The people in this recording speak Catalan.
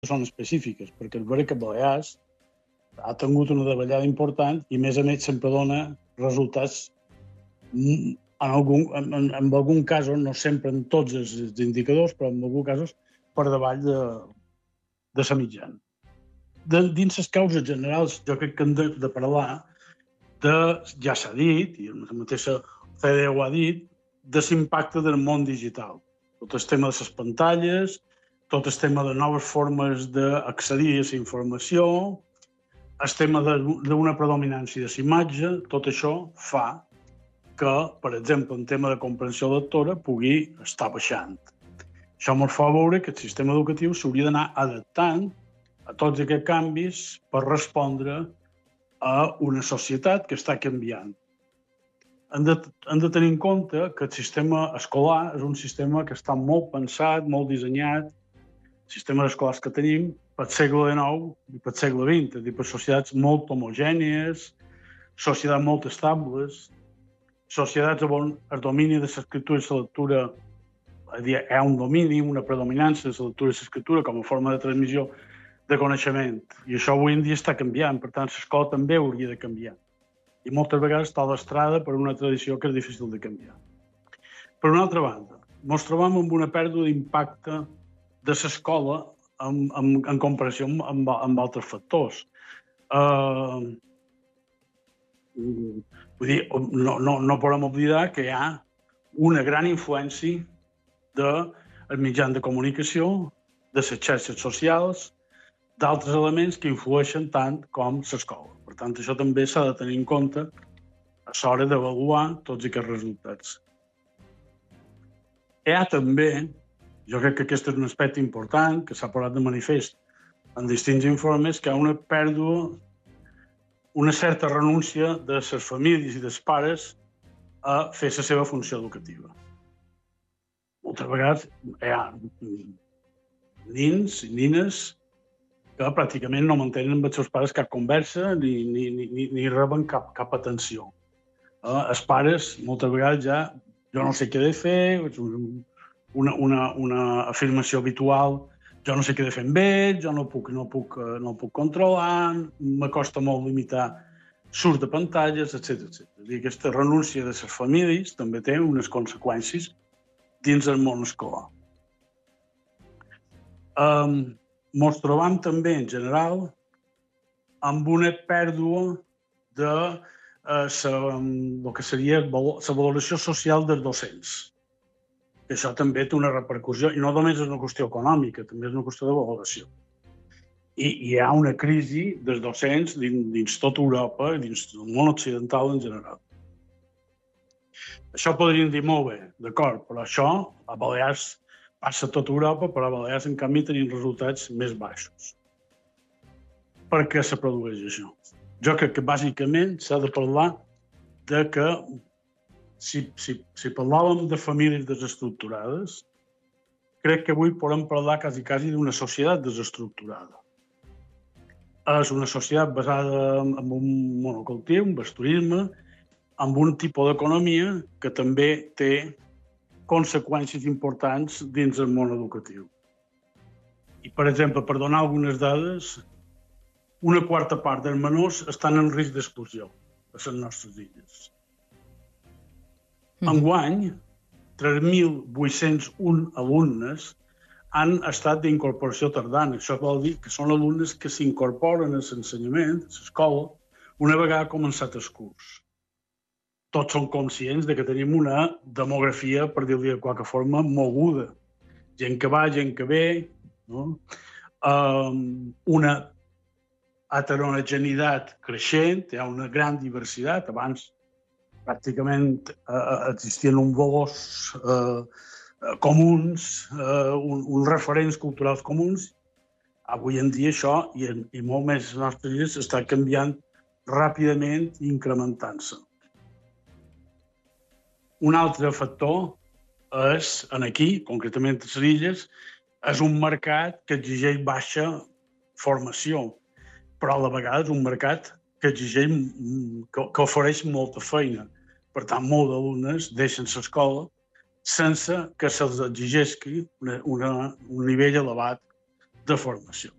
són específiques, perquè és veritat que Balears ha tingut una davallada important i, a més, sempre dona resultats, en algun cas, no sempre en tots els indicadors, però en alguns casos per davall de la mitjana. Dins les causes generals, jo crec que hem de parlar ja s'ha dit, i la mateixa OCDE ho ha dit, de l'impacte del món digital. Tot el tema de les pantalles, tot el tema de noves formes d'accedir a la informació, el tema d'una predominància de l'imatge, tot això fa que, per exemple, en tema de comprensió lectora pugui estar baixant. Això ens fa veure que el sistema educatiu s'hauria d'anar adaptant a tots aquests canvis per respondre a una societat que està canviant. Hem de tenir en compte que el sistema escolar és un sistema que està molt pensat, molt dissenyat, sistemes escolars que tenim pel segle XIX i pel segle XX, és a dir, per societats molt homogènies, societats molt estables, societats on el domini de l'escriptura i la lectura, és a dir, hi ha un domini, una predominància de la lectura i l'escriptura com a forma de transmissió de coneixement. I això avui en dia està canviant, per tant, l'escola també hauria de canviar. I moltes vegades està lastrada per una tradició que és difícil de canviar. Per una altra banda, ens trobem amb una pèrdua d'impacte de l'escola en comparació amb altres factors. Vull dir, no podem oblidar que hi ha una gran influència dels mitjans de comunicació, de les xarxes socials, d'altres elements que influeixen tant com l'escola. Per tant, això també s'ha de tenir en compte a l'hora d'avaluar tots aquests resultats. Hi ha també, jo crec que aquest és un aspecte important, que s'ha posat de manifest en distints informes, que hi ha una pèrdua, una certa renúncia de les famílies i dels pares a fer la seva funció educativa. Moltes vegades hi ha nins i nines que pràcticament no mantenen amb els seus pares cap conversa ni reben cap atenció. Els pares, moltes vegades ja, jo no sé què he de fer, una afirmació habitual, jo no sé què he de fer amb ells, jo no puc controlar, m'acosta molt limitar l'ús de pantalles, etc. I aquesta renúncia de les famílies també té unes conseqüències dins del món escolar. Ens trobam també, en general, amb una pèrdua de el que seria la valoració social dels docents. Això també té una repercussió, i no només és una qüestió econòmica, també és una qüestió de valoració. I hi ha una crisi dels docents dins tota Europa i dins el món occidental en general. Això podríem dir molt bé, d'acord, però això a Balears passa a tota Europa, però a Balears, en canvi, tenim resultats més baixos. Per què se produeix això? Jo crec que, bàsicament, s'ha de parlar de que, si parlàvem de famílies desestructurades, crec que avui podem parlar quasi d'una societat desestructurada. És una societat basada en un monocultiu, un pasturisme, amb un tipus d'economia que també té conseqüències importants dins el món educatiu. I, per exemple, per donar algunes dades, una quarta part dels menors estan en risc d'exclusió a les nostres illes. Enguany, 3.801 alumnes han estat d'incorporació tardana. Això vol dir que són alumnes que s'incorporen a l'ensenyament, a l'escola, una vegada començat el curs. Tots som conscients que tenim una demografia, per dir-li de qualque forma, moguda. Gent que va, gent que ve, no? Una heterogeneïtat creixent, hi ha una gran diversitat. Abans pràcticament existien uns valors comuns, uns referents culturals comuns. Avui en dia això, i molt més a les nostres illes, està canviant ràpidament i incrementant-se. Un altre factor és, aquí, concretament a les illes, és un mercat que exigeix baixa formació, però a la vegada és un mercat que exigeix, que ofereix molta feina. Per tant, molts d'alumnes deixen l'escola sense que se'ls exigeixi un nivell elevat de formació.